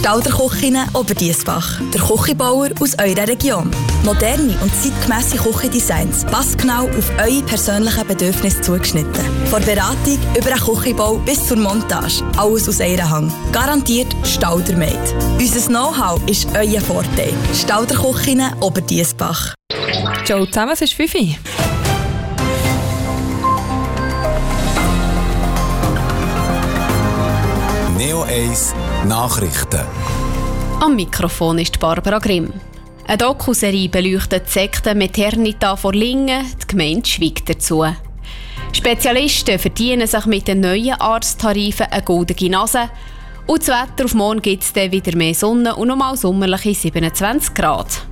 Stauder-Küchinnen Oberdiessbach. Der Küchenbauer aus eurer Region. Moderne und zeitgemässe Küchendesigns, passgenau auf eure persönlichen Bedürfnisse zugeschnitten. Von Beratung über den Küchenbau bis zur Montage. Alles aus einer Hand. Garantiert Stauder-made. Unser Know-how ist euer Vorteil. Stauder-Küchinnen Oberdiessbach. Ciao zusammen, es ist 5 Uhr. Neo 1 Nachrichten. Am Mikrofon ist Barbara Grimm. Eine Dokuserie beleuchtet die Sekte Maternita vor Lingen, die Gemeinde schweigt dazu. Spezialisten verdienen sich mit den neuen Arzttarifen eine goldene Nase. Und das Wetter auf morgen gibt es dann wieder mehr Sonne und nochmal sommerliche 27 Grad.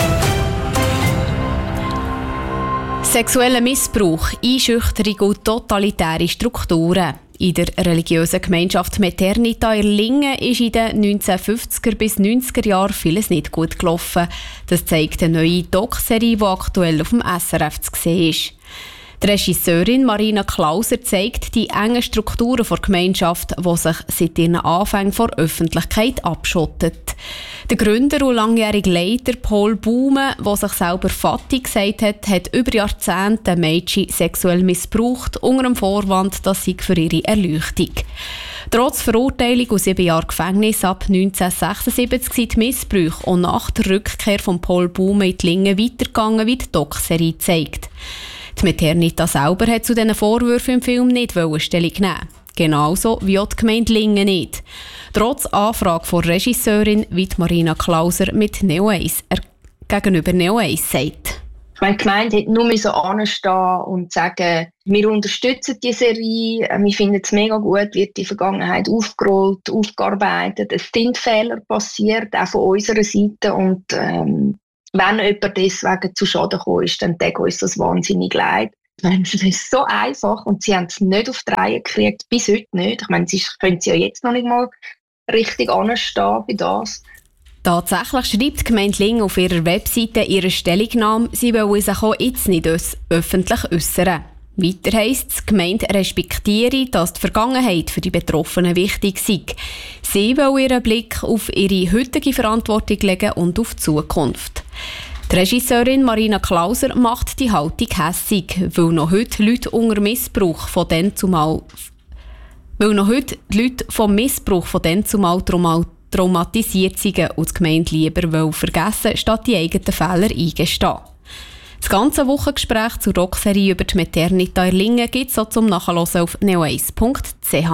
Sexueller Missbrauch, Einschüchterung und totalitäre Strukturen. In der religiösen Gemeinschaft Maternita in Lingen ist in den 1950er bis 90er Jahren vieles nicht gut gelaufen. Das zeigt eine neue Doc-Serie, die aktuell auf dem SRF zu sehen ist. Die Regisseurin Marina Klauser zeigt die engen Strukturen der Gemeinschaft, die sich seit ihren Anfängen vor der Öffentlichkeit abschottet. Der Gründer und langjährige Leiter Paul Baume, der sich selber Vati gesagt hat, hat über Jahrzehnte Mädchen sexuell missbraucht, unter dem Vorwand, dass sie für ihre Erleuchtung. Trotz Verurteilung und 7 Jahren Gefängnis ab 1976 sind die Missbrauche und nach der Rückkehr von Paul Baume in die Lingen weitergegangen, wie die Doc-Serie zeigt. Die Maternita selber hat zu diesen Vorwürfen im Film nicht Stellung nehmen. Genauso wie auch die Gemeinde Lingen nicht. Trotz Anfrage von Regisseurin, wie Marina Klauser mit Neo 1 gegenüber Neo 1 sagt. Die Gemeinde hätte nur anstehen und sagen, wir unterstützen die Serie, wir finden es mega gut, wird die Vergangenheit aufgerollt, aufgearbeitet, es sind Fehler passiert, auch von unserer Seite und wenn jemand deswegen zu Schaden gekommen ist, dann tut uns das wahnsinnig leid. Ich meine, es ist so einfach und sie haben es nicht auf die Reihe gekriegt, bis heute nicht. Ich meine, sie können ja jetzt noch nicht mal richtig anstehen bei das. Tatsächlich schreibt die Gemeinde Lingen auf ihrer Webseite ihre Stellungnahme, sie wollen sich auch jetzt nicht öffentlich äußern. Weiter heisst es, die Gemeinde respektiere, dass die Vergangenheit für die Betroffenen wichtig sei. Sie wollen ihren Blick auf ihre heutige Verantwortung legen und auf die Zukunft. Die Regisseurin Marina Klauser macht die Haltung hässig, weil noch heute Leute unter Missbrauch von den zumal traumatisiert sind und die Gemeinde lieber vergessen, statt die eigenen Fehler eingestehen. Das ganze Wochengespräch zur Rockserie über die Maternita in Lingen gibt es auch zum Nachhören auf neo1.ch.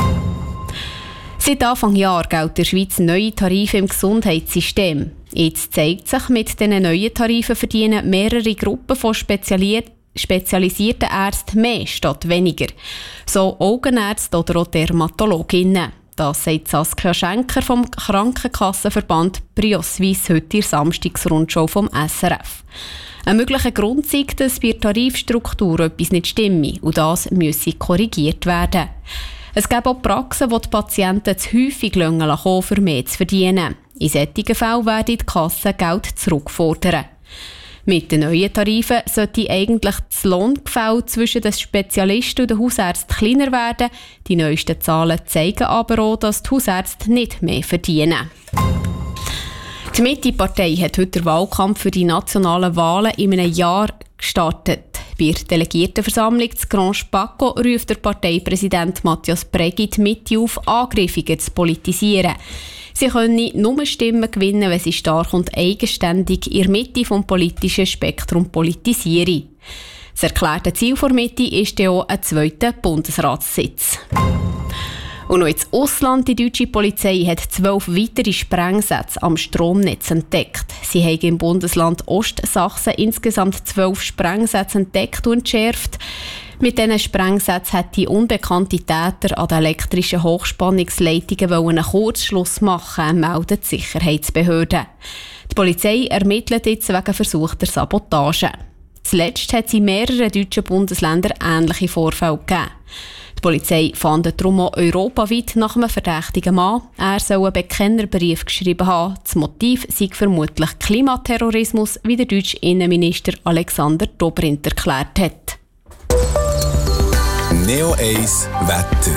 Seit Anfang Jahr gelten in der Schweiz neue Tarife im Gesundheitssystem. Jetzt zeigt sich, mit diesen neuen Tarifen verdienen mehrere Gruppen von spezialisierten Ärzten mehr statt weniger. So Augenärzte oder auch Dermatologinnen. Das sagt Saskia Schenker vom Krankenkassenverband Prioswiss heute in der Samstagsrundschau vom SRF. Ein möglicher Grund sei, dass bei der Tarifstruktur etwas nicht stimme und das müsse korrigiert werden. Es gibt auch Praxen, wo die Patienten zu häufig kommen, für mehr zu verdienen. In solchen Fällen werden die Kassen Geld zurückfordern. Mit den neuen Tarifen sollte eigentlich das Lohngefälle zwischen den Spezialisten und den Hausärzten kleiner werden. Die neuesten Zahlen zeigen aber auch, dass die Hausärzte nicht mehr verdienen. Die Mitte-Partei hat heute den Wahlkampf für die nationalen Wahlen in einem Jahr gestartet. Bei der Delegiertenversammlung zu Grand Spaco ruft der Parteipräsident Matthias Breggi die Mitte auf, angriffiger zu politisieren. Sie können nur Stimmen gewinnen, wenn sie stark und eigenständig in der Mitte des politischen Spektrums politisieren. Das erklärte Ziel der Mitte ist ja auch ein zweiter Bundesratssitz. Und noch ins Ausland. Die deutsche Polizei hat 12 weitere Sprengsätze am Stromnetz entdeckt. Sie haben im Bundesland Ostsachsen insgesamt 12 Sprengsätze entdeckt und entschärft. Mit diesen Sprengsätzen hat die unbekannte Täter an den elektrischen Hochspannungsleitungen einen Kurzschluss machen, meldet die Sicherheitsbehörde. Die Polizei ermittelt jetzt wegen versuchter Sabotage. Zuletzt hat es in mehreren deutschen Bundesländern ähnliche Vorfälle gegeben. Die Polizei fahndet darum auch europaweit nach einem verdächtigen Mann. Er soll einen Bekennerbrief geschrieben haben. Das Motiv sei vermutlich Klimaterrorismus, wie der deutsche Innenminister Alexander Dobrindt erklärt hat. Neo 1 Wetter.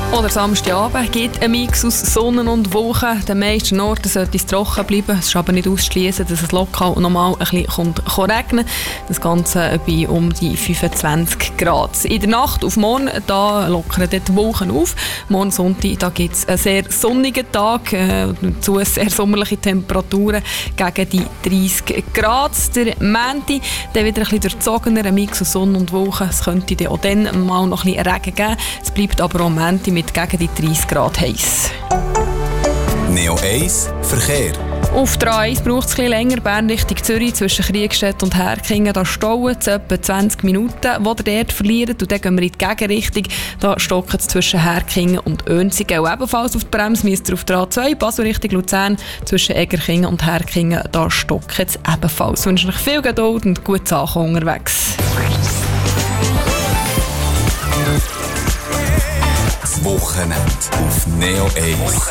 Oder Samstagabend gibt ein Mix aus Sonne und Wolken. Den meisten Orten sollte es trocken bleiben. Es ist aber nicht auszuschließen, dass es lokal nochmal ein bisschen regnen. Das Ganze bei um die 25 Grad. In der Nacht auf morgen da lockern die Wolken auf. Morgen Sonntag gibt es einen sehr sonnigen Tag. Dazu sehr sommerliche Temperaturen gegen die 30 Grad. Der Montag dann wieder ein bisschen durchzogener, ein Mix aus Sonne und Wolken. Es könnte dann auch dann mal noch ein bisschen Regen geben. Es bleibt aber am Montag mit gegen die 30 Grad heiß. Neo 1 Verkehr. Auf der A1 braucht es etwas länger, Bern Richtung Zürich, zwischen Kriegstedt und Herkingen. Da stauen es etwa 20 Minuten, wo ihr dort verliert. Und dann gehen wir in die Gegenrichtung. Da stocken es zwischen Herkingen und Oenzingen. Und ebenfalls auf die Bremse müsst ihr auf der A2, Basel Richtung Luzern, zwischen Egerkingen und Herkingen. Da stocken es ebenfalls. Ich wünsche euch viel Geduld und gute Sachen unterwegs. Wochenende auf Neo 1.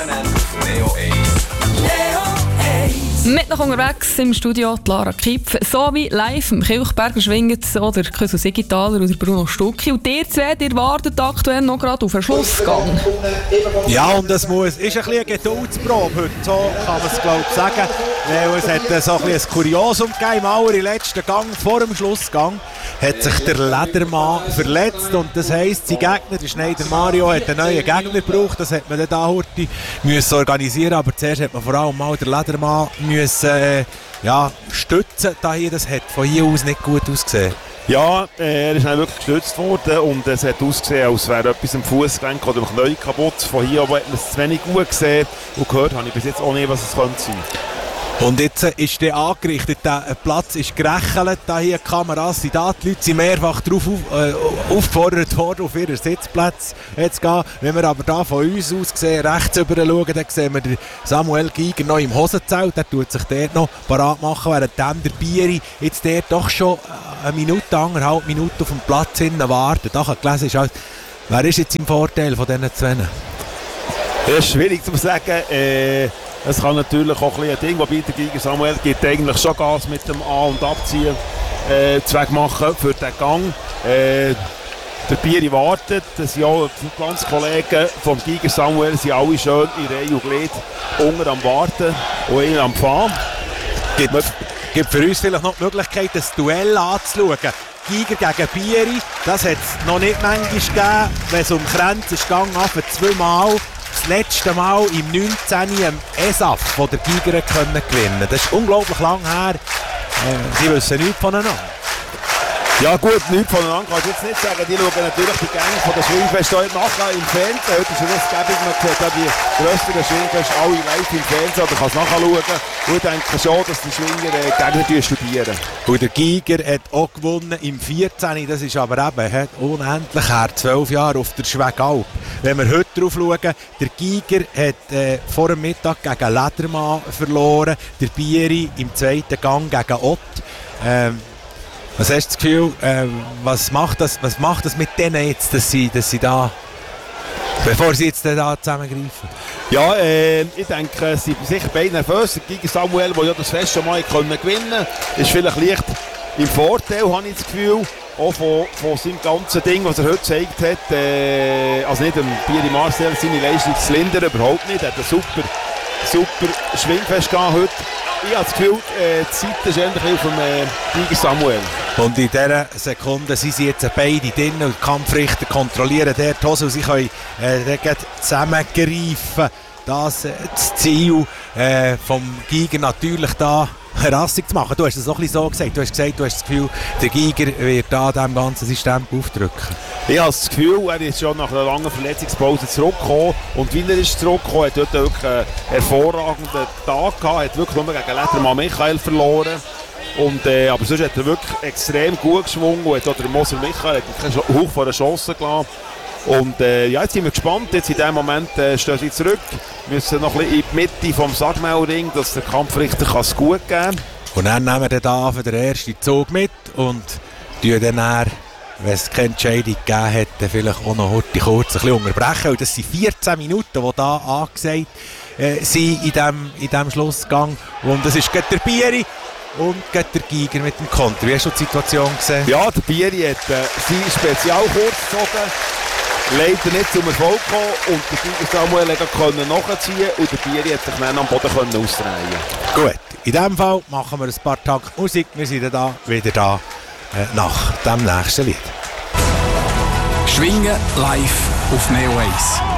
Mit noch unterwegs im Studio die Lara Kipf, sowie live im Kilchberger schwingt oder Küssel Sigitaler oder Bruno Stucki. Und ihr zwei, ihr wartet aktuell noch gerade auf einen Schlussgang. Ja, und es ist ein bisschen eine Geduldsprobe heute, so kann man es glaube ich sagen. Weil es hat so ein Kuriosum gegeben im allerletzten Gang, vor dem Schlussgang, hat sich der Ledermann verletzt und das heisst, sein Gegner, der Schneider Mario, hat einen neuen Gegner gebraucht. Das hat man dann da heute organisieren, aber zuerst hat man vor allem mal den Ledermann müssen stützen. Das hat von hier aus nicht gut ausgesehen. Ja, er ist wirklich gestützt worden und es hat ausgesehen, als wäre etwas im Fußgelenk oder im Knie kaputt. Von hier aber hat man es zu wenig gut gesehen und gehört habe ich bis jetzt auch nicht, was es könnte sein. Und jetzt ist der angerichtet, der Platz ist gerechelt, da hier die Kameras sind da, die Leute sind mehrfach darauf aufgefordert worden, auf ihren Sitzplätze zu gehen. Wenn wir aber da von uns aus sehen, rechts rüber schauen, dann sehen wir den Samuel Giger noch im Hosenzelt, der tut sich dort noch parat machen, während der Bieri jetzt dort doch schon eine Minute, 1,5 Minuten auf dem Platz hinten wartet. Da kann gelesen, ist wer ist jetzt im Vorteil von diesen zwei? Das ist schwierig zu sagen. Es kann natürlich auch ein Ding, wobei der Giger Samuel gibt eigentlich schon Gas mit dem An- und Abziehen Zweck machen für den Gang. Der Bieri wartet, das sind auch die ganzen Kollegen vom Giger Samuel sind alle schön in Reihe und Glied unten am Warten und ihn am Fahren. Gibt für uns vielleicht noch die Möglichkeit, das Duell anzuschauen. Giger gegen Bieri, das hat es noch nicht manchmal gegeben, wenn es um Grenzen ist gegangen, für 2 Mal. Das letzte Mal im 19. im ESAF, wo der Giger gewinnen konnte. Das ist unglaublich lang her. Sie wissen nichts voneinander. Ja gut, nichts voneinander kann ich jetzt nicht sagen. Die schauen natürlich die Gänge von der Schwingfest heute nachher im Fernsehen. Heute ist das gäbig, man sieht ja die grösseren Schwingfest alle live im Fernsehen. Oder kann es nachschauen. Und ich denke schon, dass die Schwinger Gegner studieren. Und der Giger hat auch gewonnen im 14. Das ist aber eben unendlich her, 12 Jahre auf der Schwegalp. Wenn wir heute drauf schauen, der Giger hat vor dem Mittag gegen Ledermann verloren. Der Bieri im 2. Gang gegen Ott. Was hast du das Gefühl, was macht das mit denen jetzt, dass sie da, bevor sie jetzt da zusammengreifen? Ja, ich denke, sie sind sicher beide nervös. Der Giger Samuel, der ja das Fest schon mal gewinnen konnte, ist vielleicht leicht im Vorteil, habe ich das Gefühl. Auch von seinem ganzen Ding, was er heute gezeigt hat. Also nicht dem Bieri Marcel seine Leistung zu lindern, überhaupt nicht. Er hat ein super Schwingfest gehabt heute. Ich habe das Gefühl, die Zeit ist endlich auf dem Giger Samuel. Und in dieser Sekunde sind sie jetzt beide drin und die Kampfrichter kontrollieren dort die Hose und sie können zusammengreifen. Das Ziel vom Giger natürlich da rassig zu machen. Du hast es auch ein bisschen so gesagt. Du hast gesagt, du hast das Gefühl, der Giger wird da dem ganzen System aufdrücken. Ich habe das Gefühl, er ist schon nach einer langen Verletzungspause zurückgekommen. Und wie er ist zurückgekommen, hat dort wirklich einen hervorragenden Tag gehabt. Er hat wirklich nur gegen Ledermann Michael verloren. Und, aber sonst hat er wirklich extrem gut geschwungen. Und hat auch der Moser Michael keinen Hauch vor den Chancen gelassen. Und jetzt sind wir gespannt. Jetzt in diesem Moment stehen sie zurück. Wir müssen noch ein bisschen in die Mitte vom Sagmeldring, dass der Kampfrichter es gut geben kann. Und dann nehmen wir da für den ersten Zug mit und tun dann, wenn es keine Entscheidung gegeben hat, vielleicht auch noch kurz ein bisschen unterbrechen. Und das sind 14 Minuten, die da angesagt sind in diesem Schlussgang. Und das ist der Bieri und der Giger mit dem Konter. Wie hast du die Situation gesehen? Ja, der Bieri hat seinen Spezialkurs gezogen. leider nicht zum Erfolg gekommen und der Tiger Samuel konnte nachziehen und der Bieri hat sich dann am Boden ausdrehen. Gut, in diesem Fall machen wir ein paar Tage Musik. Wir sind dann wieder da nach dem nächsten Lied. Schwingen live auf Neo 1.